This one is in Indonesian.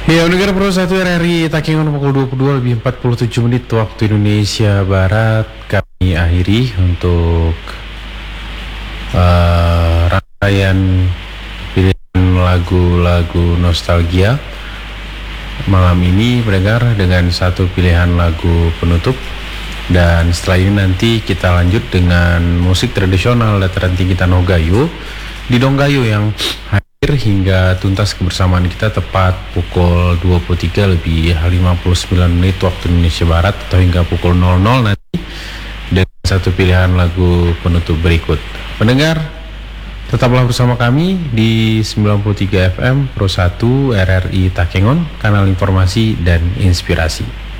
Ya, negara Pro 1 RRI Takengon pukul 22 lebih 47 menit waktu Indonesia Barat. Kami akhiri untuk rangkaian pilihan lagu-lagu nostalgia malam ini pendengar dengan satu pilihan lagu penutup. Dan setelah ini nanti kita lanjut dengan musik tradisional dataran tinggi Tanah Gayo di Donggayo yang hadir hingga tuntas kebersamaan kita tepat pukul 23 lebih 59 menit waktu Indonesia Barat atau hingga pukul 00 nanti dengan satu pilihan lagu penutup berikut. Pendengar, tetaplah bersama kami di 93 FM Pro 1 RRI Takengon, kanal informasi dan inspirasi.